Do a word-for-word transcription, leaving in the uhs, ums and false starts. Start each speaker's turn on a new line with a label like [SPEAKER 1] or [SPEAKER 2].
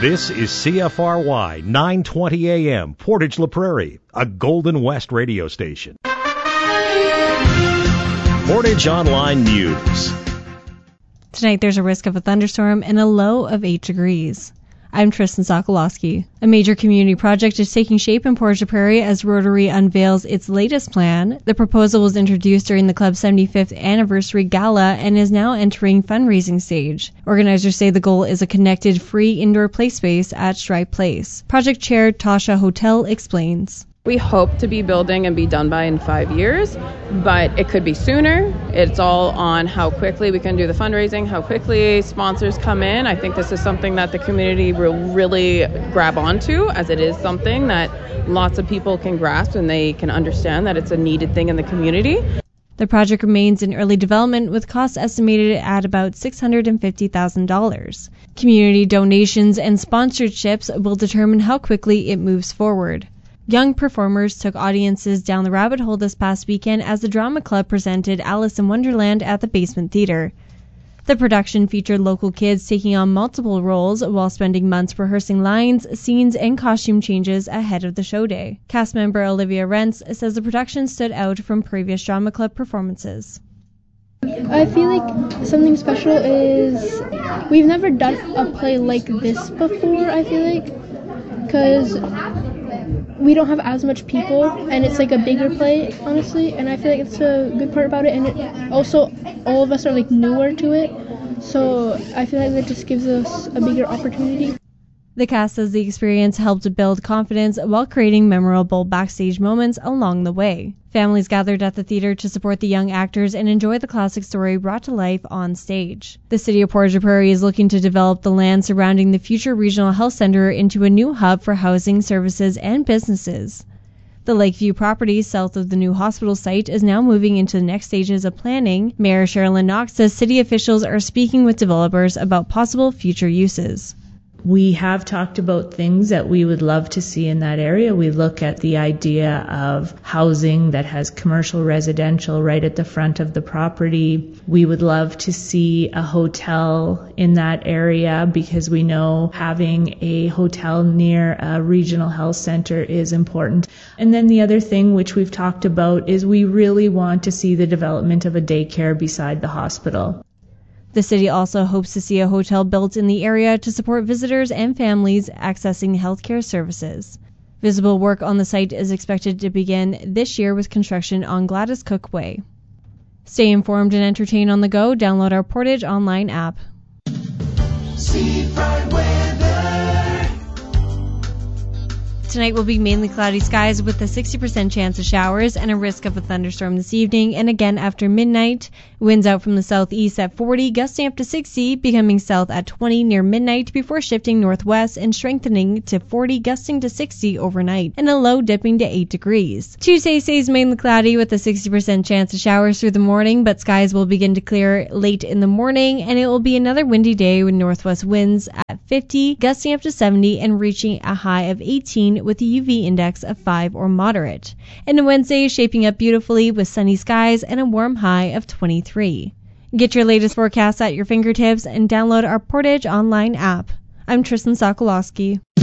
[SPEAKER 1] This is C F R Y nine twenty A M, Portage La Prairie, a Golden West radio station. Portage Online News.
[SPEAKER 2] Tonight there's a risk of a thunderstorm and a low of eight degrees. I'm Tristan Sokolowski. A major community project is taking shape in Portage La Prairie as Rotary unveils its latest plan. The proposal was introduced during the club's seventy-fifth anniversary gala and is now entering fundraising stage. Organizers say the goal is a connected, free indoor play space at Stripe Place. Project Chair Tasha Hotel explains.
[SPEAKER 3] We hope to be building and be done by in five years, but it could be sooner. It's all on how quickly we can do the fundraising, how quickly sponsors come in. I think this is something that the community will really grab onto, as it is something that lots of people can grasp and they can understand that it's a needed thing in the community.
[SPEAKER 2] The project remains in early development with costs estimated at about six hundred fifty thousand dollars. Community donations and sponsorships will determine how quickly it moves forward. Young performers took audiences down the rabbit hole this past weekend as the Drama Club presented Alice in Wonderland at the Basement Theatre. The production featured local kids taking on multiple roles while spending months rehearsing lines, scenes, and costume changes ahead of the show day. Cast member Olivia Rentz says the production stood out from previous Drama Club performances.
[SPEAKER 4] I feel like something special is we've never done a play like this before, I feel like, because we don't have as much people, and it's like a bigger play, honestly, and I feel like it's a good part about it, and it also, all of us are like newer to it, so I feel like that just gives us a bigger opportunity.
[SPEAKER 2] The cast says the experience helped to build confidence while creating memorable backstage moments along the way. Families gathered at the theater to support the young actors and enjoy the classic story brought to life on stage. The city of Portage La Prairie is looking to develop the land surrounding the future regional health center into a new hub for housing, services, and businesses. The Lakeview property south of the new hospital site is now moving into the next stages of planning. Mayor Sherilyn Knox says city officials are speaking with developers about possible future uses.
[SPEAKER 5] We have talked about things that we would love to see in that area. We look at the idea of housing that has commercial residential right at the front of the property. We would love to see a hotel in that area because we know having a hotel near a regional health center is important. And then the other thing which we've talked about is we really want to see the development of a daycare beside the hospital.
[SPEAKER 2] The city also hopes to see a hotel built in the area to support visitors and families accessing healthcare services. Visible work on the site is expected to begin this year with construction on Gladys Cook Way. Stay informed and entertain on the go. Download our Portage Online app.
[SPEAKER 6] Seafront weather.
[SPEAKER 2] Tonight will be mainly cloudy skies with a sixty percent chance of showers and a risk of a thunderstorm this evening and again after midnight. Winds out from the southeast at forty, gusting up to sixty, becoming south at twenty near midnight before shifting northwest and strengthening to forty, gusting to sixty overnight, and a low dipping to eight degrees. Tuesday stays mainly cloudy with a sixty percent chance of showers through the morning, but skies will begin to clear late in the morning, and it will be another windy day with northwest winds at fifty, gusting up to seventy, and reaching a high of eighteen with a U V index of five or moderate. And Wednesday is shaping up beautifully with sunny skies and a warm high of twenty-three. Get your latest forecast at your fingertips and download our Portage Online app. I'm Tristan Sokolowski.